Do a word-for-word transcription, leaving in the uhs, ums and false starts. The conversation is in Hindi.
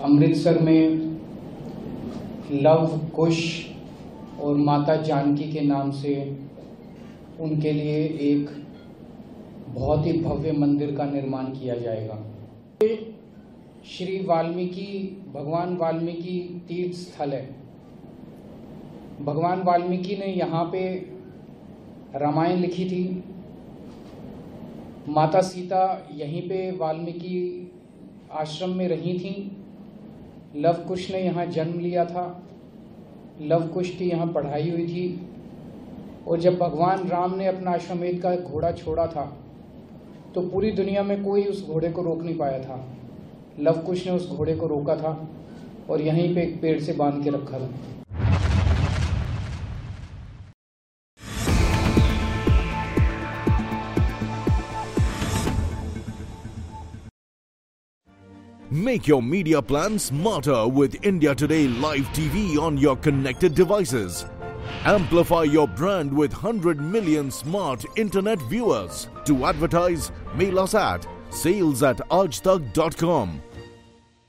अमृतसर में लव कुश और माता जानकी के नाम से उनके लिए एक बहुत ही भव्य मंदिर का निर्माण किया जाएगा। श्री वाल्मीकि भगवान वाल्मीकि तीर्थ स्थल है। भगवान वाल्मीकि ने यहाँ पे रामायण लिखी थी। माता सीता यहीं पे वाल्मीकि आश्रम में रही थी। लव कुश ने यहाँ जन्म लिया था। लव कुश की यहाँ पढ़ाई हुई थी। और जब भगवान राम ने अपना अश्वमेध का घोड़ा छोड़ा था तो पूरी दुनिया में कोई उस घोड़े को रोक नहीं पाया था। लव कुश ने उस घोड़े को रोका था और यहीं पे एक पेड़ से बांध के रखा था। Make your media plan smarter with India Today Live T V on your connected devices. Amplify your brand with one hundred million smart internet viewers. To advertise, mail us at sales at aajtak dot com.